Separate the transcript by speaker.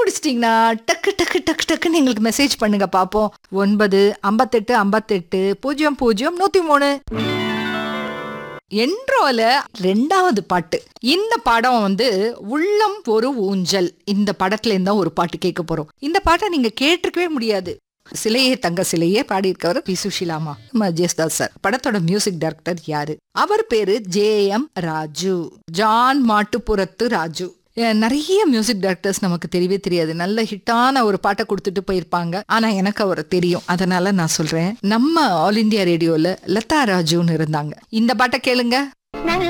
Speaker 1: கண்டுபிடிச்சிட்டீங்கன்னா டக்கு டக்கு டக்கு டக்குன்னு எங்களுக்கு மெசேஜ் பண்ணுங்க பாப்போம். 95858000103. என்ட்ரோல 2வது பாட்டு. இந்த படம் உள்ளம் ஒரு ஊஞ்சல். இந்த படத்துல இருந்தா ஒரு பாட்டு கேட்க போறோம். இந்த பாட்டை நீங்க கேட்டிருக்கவே முடியாது. சிலையே தங்க சிலையே பாடியிருக்கவர் பி சுஷிலாமா, ஜெயசுதாஸ் சார். படத்தோட மியூசிக் டைரக்டர் யாரு? அவர் பேரு ஜே.எம். ராஜு, ஜான் மாட்டுப்புறத்து ராஜு. நிறைய மியூசிக் டைரக்டர்ஸ் நமக்கு தெரியவே தெரியாது. நல்ல ஹிட்டான ஒரு பாட்டை கொடுத்துட்டு போயிருப்பாங்க. ஆனா எனக்கு அவரை தெரியும், அதனால நான் சொல்றேன். நம்ம ஆல் இந்தியா ரேடியோல லதா ராஜுன்னு இருந்தாங்க. இந்த பாட்டை கேளுங்க.